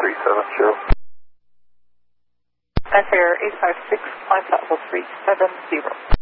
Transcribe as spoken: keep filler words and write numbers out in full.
three seven zero. Nice Air eight five six, climb level three seven zero.